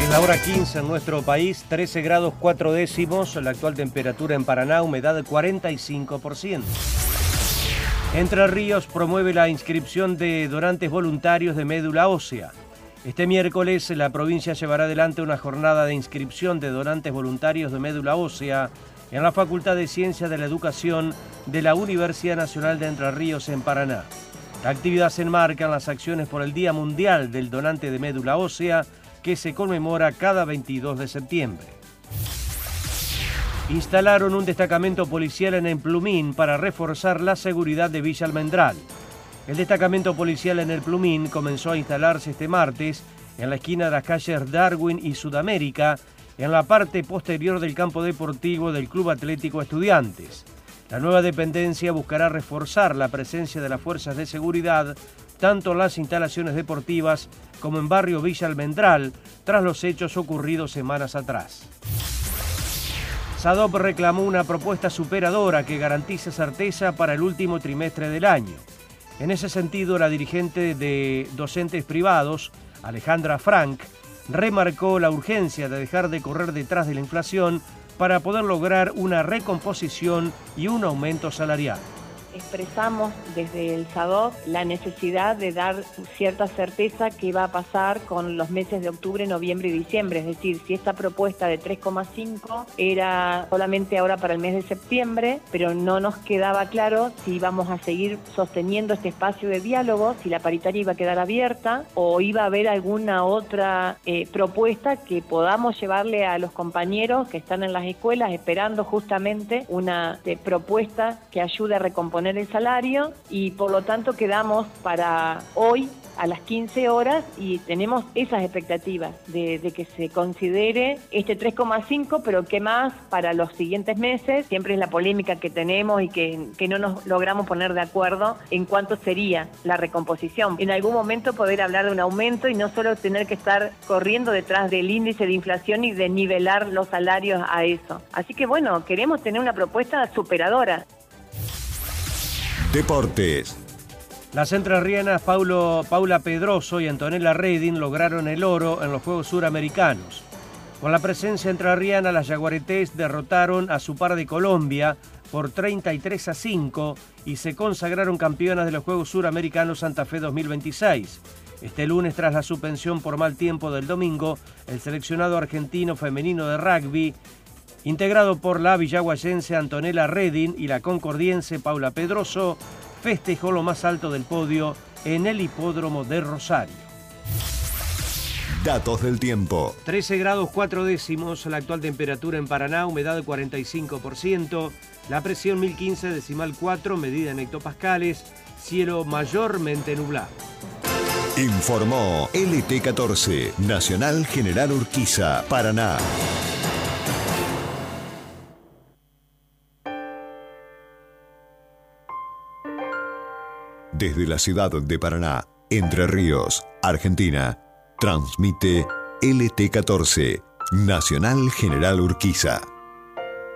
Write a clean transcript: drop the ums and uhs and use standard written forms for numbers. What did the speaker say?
Es la hora 15 en nuestro país, 13 grados 4 décimos, la actual temperatura en Paraná, humedad del 45%. Entre Ríos promueve la inscripción de donantes voluntarios de médula ósea. Este miércoles la provincia llevará adelante una jornada de inscripción de donantes voluntarios de médula ósea en la Facultad de Ciencias de la Educación de la Universidad Nacional de Entre Ríos en Paraná. La actividad se enmarca en las acciones por el Día Mundial del Donante de Médula Ósea, que se conmemora cada 22 de septiembre. Instalaron un destacamento policial en Emplumín para reforzar la seguridad de Villa Almendral. El destacamento policial en El Plumín comenzó a instalarse este martes en la esquina de las calles Darwin y Sudamérica, en la parte posterior del campo deportivo del Club Atlético Estudiantes. La nueva dependencia buscará reforzar la presencia de las fuerzas de seguridad tanto en las instalaciones deportivas como en barrio Villa Almendral, tras los hechos ocurridos semanas atrás. SADOP reclamó una propuesta superadora que garantice certeza para el último trimestre del año. En ese sentido, la dirigente de docentes privados, Alejandra Frank, remarcó la urgencia de dejar de correr detrás de la inflación para poder lograr una recomposición y un aumento salarial. Expresamos desde el SADOP la necesidad de dar cierta certeza qué va a pasar con los meses de octubre, noviembre y diciembre. Es decir, si esta propuesta de 3,5 era solamente ahora para el mes de septiembre, pero no nos quedaba claro si íbamos a seguir sosteniendo este espacio de diálogo, si la paritaria iba a quedar abierta o iba a haber alguna otra propuesta que podamos llevarle a los compañeros que están en las escuelas esperando justamente una propuesta que ayude a recomponer el salario, y por lo tanto quedamos para hoy a las 15 horas y tenemos esas expectativas de que se considere este 3,5, pero qué más para los siguientes meses. Siempre es la polémica que tenemos y que no nos logramos poner de acuerdo en cuánto sería la recomposición. En algún momento poder hablar de un aumento y no solo tener que estar corriendo detrás del índice de inflación y de nivelar los salarios a eso. Así que bueno, queremos tener una propuesta superadora. Deportes. Las entrerrianas Paula Pedroso y Antonella Redin lograron el oro en los Juegos Suramericanos. Con la presencia entrerriana, las yaguaretés derrotaron a su par de Colombia por 33-5 y se consagraron campeonas de los Juegos Suramericanos Santa Fe 2026. Este lunes, tras la suspensión por mal tiempo del domingo, el seleccionado argentino femenino de rugby, integrado por la villaguayense Antonella Redin y la concordiense Paula Pedroso, festejó lo más alto del podio en el hipódromo de Rosario. Datos del tiempo. 13 grados 4 décimos, la actual temperatura en Paraná, humedad del 45%, la presión 1015,4, medida en hectopascales, cielo mayormente nublado. Informó LT14, Nacional General Urquiza, Paraná. Desde la ciudad de Paraná, Entre Ríos, Argentina, transmite LT14, Nacional General Urquiza.